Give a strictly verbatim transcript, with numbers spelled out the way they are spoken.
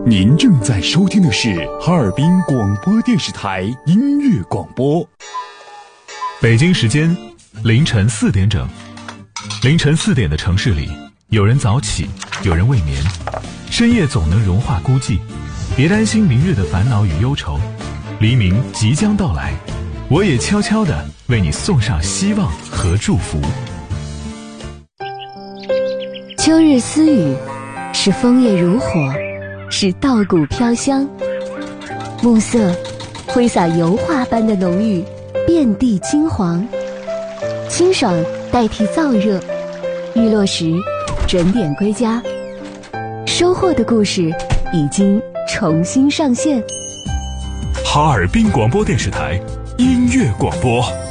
您正在收听的是哈尔滨广播电视台音乐广播。 北京时间凌晨四点整。凌晨四点的城市里，有人早起，有人未眠。深夜总能融化孤寂，别担心明日的烦恼与忧愁，黎明即将到来，我也悄悄地为你送上希望和祝福。 秋日私语，是枫叶如火，是稻谷飘香。暮色挥洒油画般的浓郁，遍地金黄。清爽代替燥热，日落时准点归家。收获的故事已经重新上线。 哈尔滨广播电视台音乐广播。